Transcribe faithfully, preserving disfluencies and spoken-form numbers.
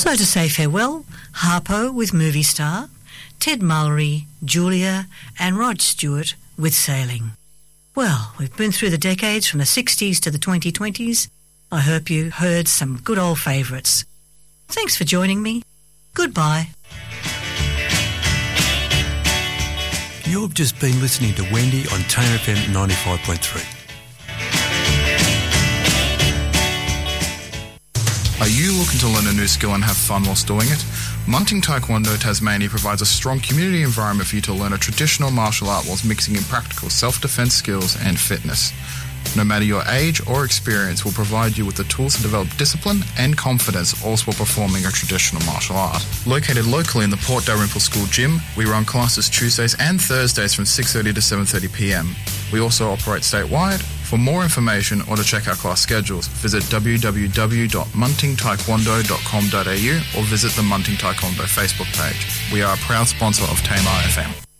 So to say farewell, Harpo with Movie Star, Ted Mullery, Julia and Rod Stewart with Sailing. Well, we've been through the decades from the sixties to the twenty twenties. I hope you heard some good old favourites. Thanks for joining me. Goodbye. You've just been listening to Wendy on Taylor F M ninety-five point three. Are you looking to learn a new skill and have fun whilst doing it? Munting Taekwondo Tasmania provides a strong community environment for you to learn a traditional martial art whilst mixing in practical self-defense skills and fitness. No matter your age or experience, we'll provide you with the tools to develop discipline and confidence also while performing a traditional martial art. Located locally in the Port Dalrymple School Gym, we run classes Tuesdays and Thursdays from six thirty to seven thirty p m. We also operate statewide. For more information or to check our class schedules, visit w w w dot munting taekwondo dot com dot a u or visit the Munting Taekwondo Facebook page. We are a proud sponsor of Tamar F M.